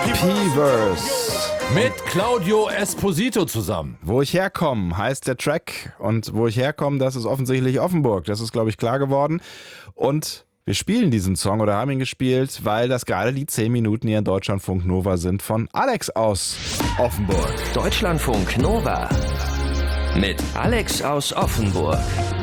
P-Verse. Mit Claudio Esposito zusammen. Wo ich herkomme, heißt der Track. Und wo ich herkomme, das ist offensichtlich Offenburg. Das ist, glaube ich, klar geworden. Und wir spielen diesen Song oder haben ihn gespielt, weil das gerade die 10 Minuten hier in Deutschlandfunk Nova sind von Alex aus Offenburg. Deutschlandfunk Nova mit Alex aus Offenburg.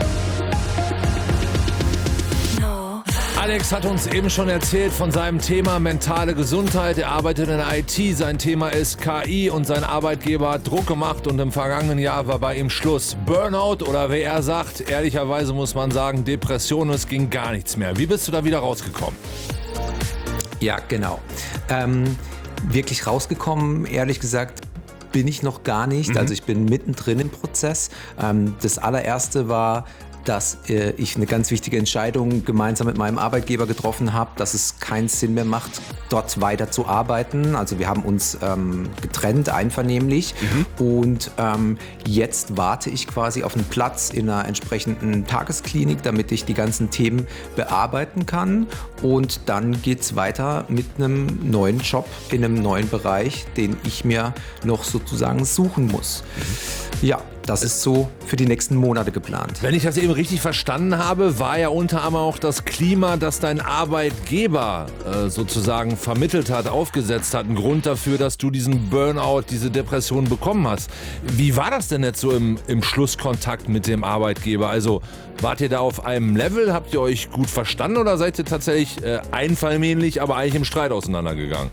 Alex hat uns eben schon erzählt von seinem Thema mentale Gesundheit. Er arbeitet in der IT, sein Thema ist KI und sein Arbeitgeber hat Druck gemacht und im vergangenen Jahr war bei ihm Schluss. Burnout oder wie er sagt, ehrlicherweise muss man sagen, Depression, es ging gar nichts mehr. Wie bist du da wieder rausgekommen? Ja, genau. Wirklich rausgekommen, ehrlich gesagt, bin ich noch gar nicht. Also ich bin mittendrin im Prozess. Das allererste war, dass ich eine ganz wichtige Entscheidung gemeinsam mit meinem Arbeitgeber getroffen habe, dass es keinen Sinn mehr macht, dort weiter zu arbeiten. Also wir haben uns getrennt, einvernehmlich. Und jetzt warte ich quasi auf einen Platz in einer entsprechenden Tagesklinik, damit ich die ganzen Themen bearbeiten kann. Und dann geht es weiter mit einem neuen Job in einem neuen Bereich, den ich mir noch sozusagen suchen muss. Ja, das ist so für die nächsten Monate geplant. Wenn ich das eben richtig verstanden habe, war ja unter anderem auch das Klima, das dein Arbeitgeber sozusagen vermittelt hat, aufgesetzt hat, ein Grund dafür, dass du diesen Burnout, diese Depression bekommen hast. Wie war das denn jetzt so im Schlusskontakt mit dem Arbeitgeber? Also wart ihr da auf einem Level? Habt ihr euch gut verstanden oder seid ihr tatsächlich einvernehmlich, aber eigentlich im Streit auseinandergegangen?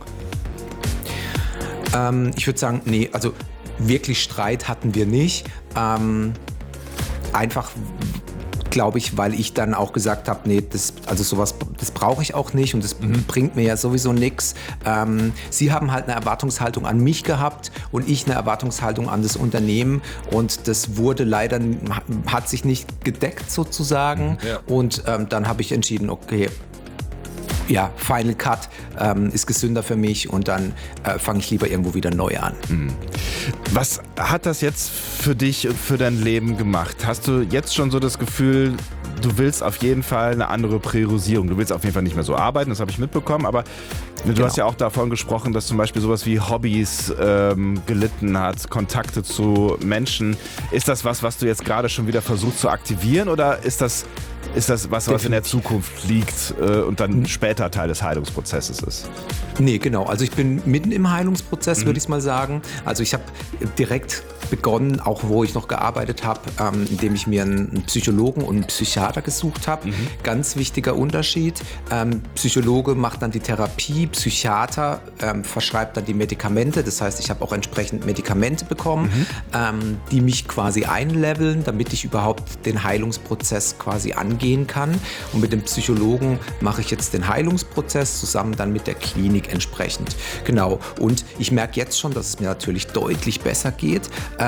Ich würde sagen, nee, also wirklich Streit hatten wir nicht. Einfach, glaube ich, weil ich dann auch gesagt habe, nee, das brauche ich auch nicht und das bringt mir ja sowieso nichts. Sie haben halt eine Erwartungshaltung an mich gehabt und ich eine Erwartungshaltung an das Unternehmen und das wurde leider, hat sich nicht gedeckt sozusagen. Ja. Und dann habe ich entschieden, okay, ja, Final Cut ist gesünder für mich und dann fange ich lieber irgendwo wieder neu an. Was hat das jetzt für dich und für dein Leben gemacht? Hast du jetzt schon so das Gefühl, du willst auf jeden Fall eine andere Priorisierung? Du willst auf jeden Fall nicht mehr so arbeiten, das habe ich mitbekommen, aber du hast ja auch davon gesprochen, dass zum Beispiel sowas wie Hobbys gelitten hat, Kontakte zu Menschen. Ist das was du jetzt gerade schon wieder versuchst zu aktivieren oder ist das was in der Zukunft liegt und dann später Teil des Heilungsprozesses ist? Nee, genau. Also ich bin mitten im Heilungsprozess, würde ich mal sagen. Also ich habe direkt begonnen, auch wo ich noch gearbeitet habe, indem ich mir einen Psychologen und einen Psychiater gesucht habe. Ganz wichtiger Unterschied. Psychologe macht dann die Therapie, Psychiater verschreibt dann die Medikamente. Das heißt, ich habe auch entsprechend Medikamente bekommen, die mich quasi einleveln, damit ich überhaupt den Heilungsprozess quasi angehen kann. Und mit dem Psychologen mache ich jetzt den Heilungsprozess zusammen dann mit der Klinik entsprechend. Genau. Und ich merke jetzt schon, dass es mir natürlich deutlich besser geht.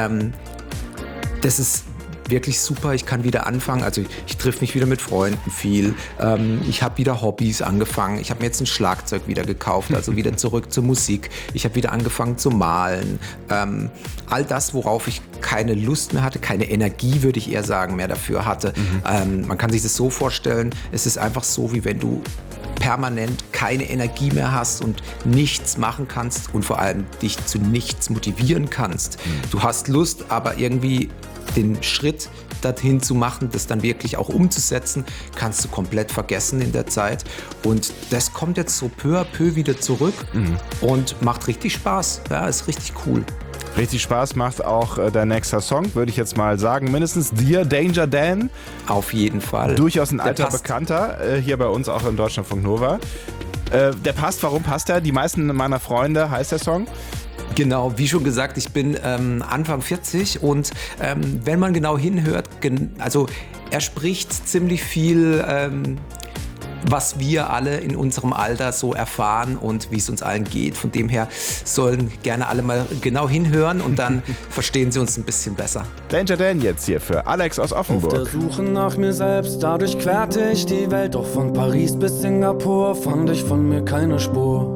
Das ist wirklich super, ich kann wieder anfangen, also ich treffe mich wieder mit Freunden viel, ich habe wieder Hobbys angefangen, ich habe mir jetzt ein Schlagzeug wieder gekauft, also wieder zurück zur Musik, ich habe wieder angefangen zu malen, all das, worauf ich keine Lust mehr hatte, keine Energie, würde ich eher sagen, mehr dafür hatte. Man kann sich das so vorstellen, es ist einfach so, wie wenn du permanent keine Energie mehr hast und nichts machen kannst und vor allem dich zu nichts motivieren kannst. Du hast Lust, aber irgendwie den Schritt dorthin zu machen, das dann wirklich auch umzusetzen, kannst du komplett vergessen in der Zeit. Und das kommt jetzt so peu à peu wieder zurück und macht richtig Spaß. Ja, ist richtig cool. Richtig Spaß macht auch dein nächster Song, würde ich jetzt mal sagen. Mindestens dir, Danger Dan. Auf jeden Fall. Durchaus ein alter Bekannter, hier bei uns auch in Deutschlandfunk Nova. Der passt, warum passt er? Die meisten meiner Freunde heißt der Song. Genau, wie schon gesagt, ich bin Anfang 40 und wenn man genau hinhört, also er spricht ziemlich viel, was wir alle in unserem Alter so erfahren und wie es uns allen geht. Von dem her sollen gerne alle mal genau hinhören und dann verstehen sie uns ein bisschen besser. Danger Dan jetzt hier für Alex aus Offenburg. Auf der Suche nach mir selbst, dadurch querte ich die Welt. Doch von Paris bis Singapur fand ich von mir keine Spur.